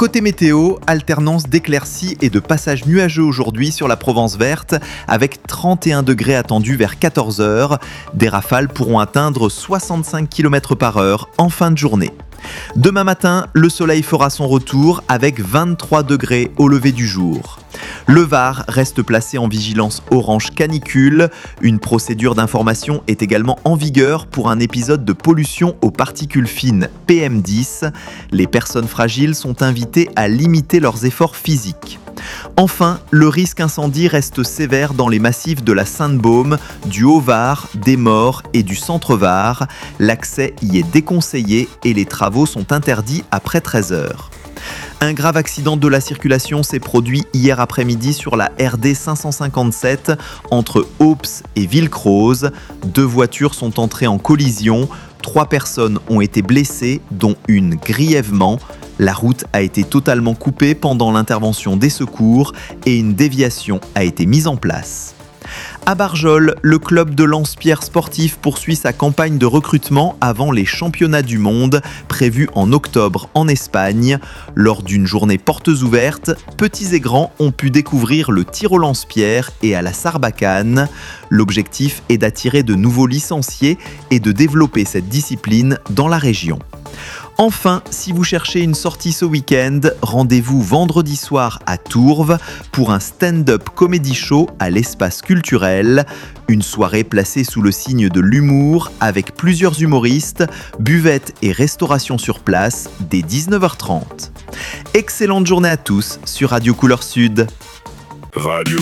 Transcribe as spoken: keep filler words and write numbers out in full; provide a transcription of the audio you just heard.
Côté météo, alternance d'éclaircies et de passages nuageux aujourd'hui sur la Provence verte, avec trente et un degrés attendus vers quatorze heures. Des rafales pourront atteindre soixante-cinq kilomètres par heure en fin de journée. Demain matin, le soleil fera son retour avec vingt-trois degrés au lever du jour. Le Var reste placé en vigilance orange canicule. Une procédure d'information est également en vigueur pour un épisode de pollution aux particules fines P M dix. Les personnes fragiles sont invitées à limiter leurs efforts physiques. Enfin, le risque incendie reste sévère dans les massifs de la Sainte-Baume, du Haut-Var, des Maures et du Centre-Var. L'accès y est déconseillé et les travaux sont interdits après treize heures. Un grave accident de la circulation s'est produit hier après-midi sur la R D cinq cent cinquante-sept entre Aups et Villecroze. Deux voitures sont entrées en collision. Trois personnes ont été blessées, dont une grièvement. La route a été totalement coupée pendant l'intervention des secours et une déviation a été mise en place. À Barjol, le club de lance-pierre sportif poursuit sa campagne de recrutement avant les championnats du monde prévus en octobre en Espagne. Lors d'une journée portes ouvertes, petits et grands ont pu découvrir le tir au lance-pierre et à la sarbacane. L'objectif est d'attirer de nouveaux licenciés et de développer cette discipline dans la région. Enfin, si vous cherchez une sortie ce week-end, rendez-vous vendredi soir à Tourves pour un stand-up comedy show à l'espace culturel. Une soirée placée sous le signe de l'humour avec plusieurs humoristes, buvette et restauration sur place dès dix-neuf heures trente. Excellente journée à tous sur Radio Couleur Sud. Radio